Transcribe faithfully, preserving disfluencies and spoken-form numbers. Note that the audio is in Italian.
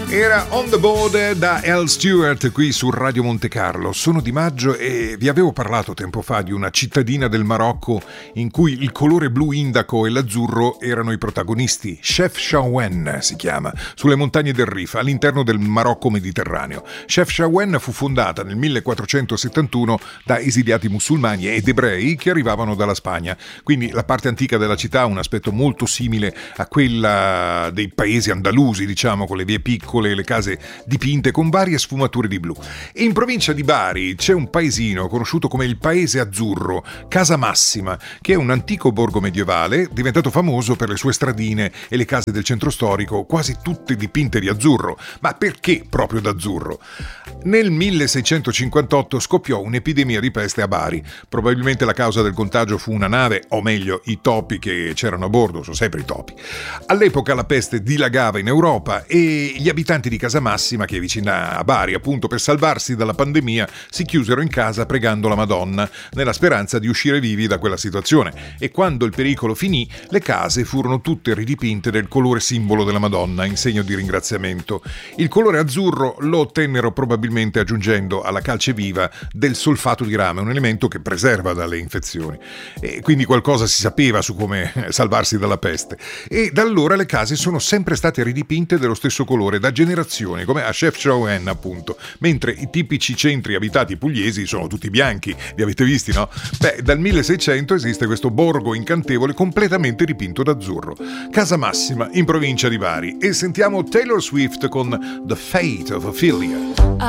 Era On the Board da Al Stewart qui su Radio Monte Carlo. Sono Di Maggio e vi avevo parlato tempo fa di una cittadina del Marocco in cui il colore blu indaco e l'azzurro erano i protagonisti. Chefchaouen si chiama, sulle montagne del Rif, all'interno del Marocco mediterraneo. Chefchaouen fu fondata nel millequattrocentosettantuno da esiliati musulmani ed ebrei che arrivavano dalla Spagna. Quindi la parte antica della città ha un aspetto molto simile a quella dei paesi andalusi, diciamo, con le vie piccole, le case dipinte con varie sfumature di blu. E in provincia di Bari c'è un paesino conosciuto come il Paese Azzurro, Casamassima, che è un antico borgo medievale diventato famoso per le sue stradine e le case del centro storico, quasi tutte dipinte di azzurro. Ma perché proprio d'azzurro? Nel milleseicentocinquantotto scoppiò un'epidemia di peste a Bari. Probabilmente la causa del contagio fu una nave, o meglio i topi che c'erano a bordo, sono sempre i topi. All'epoca la peste dilagava in Europa e gli abitanti di Casamassima, che è vicina a Bari, appunto, per salvarsi dalla pandemia si chiusero in casa pregando la Madonna nella speranza di uscire vivi da quella situazione. E quando il pericolo finì, le case furono tutte ridipinte del colore simbolo della Madonna in segno di ringraziamento. Il colore azzurro lo ottennero probabilmente aggiungendo alla calce viva del solfato di rame, un elemento che preserva dalle infezioni. E quindi qualcosa si sapeva su come salvarsi dalla peste. E da allora le case sono sempre state ridipinte dello stesso colore da generazioni, come a Chefchaouen appunto, mentre i tipici centri abitati pugliesi sono tutti bianchi. Li avete visti, no? Beh, dal milleseicento esiste questo borgo incantevole completamente dipinto d'azzurro. Casamassima in provincia di Bari. E sentiamo Taylor Swift con The Fate of Ophelia.